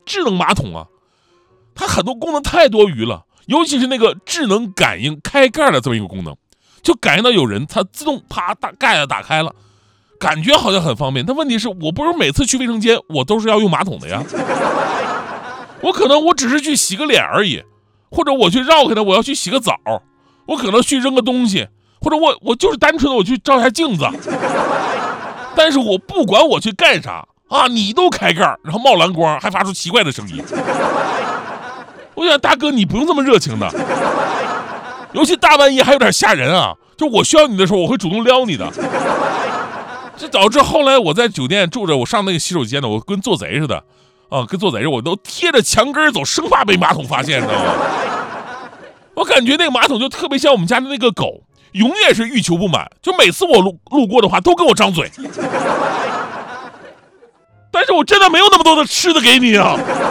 智能马桶啊，它很多功能太多余了，尤其是那个智能感应开盖的这么一个功能，就感应到有人，它自动啪盖子打开了，感觉好像很方便。但问题是我不是每次去卫生间我都是要用马桶的呀，我可能我只是去洗个脸而已，或者我去绕开它，我要去洗个澡，我可能去扔个东西，或者我就是单纯的我去照一下镜子。但是我不管我去干啥啊，你都开盖，然后冒蓝光，还发出奇怪的声音。我想大哥你不用这么热情的，尤其大半夜还有点吓人啊，就我需要你的时候我会主动撩你的。这导致后来我在酒店住着，我上那个洗手间呢，我跟做贼似的啊，跟做贼似的，我都贴着墙根走，生怕被马桶发现，知道吗？我感觉那个马桶就特别像我们家的那个狗，永远是欲求不满，就每次我路过的话都跟我张嘴。但是我真的没有那么多的吃的给你啊。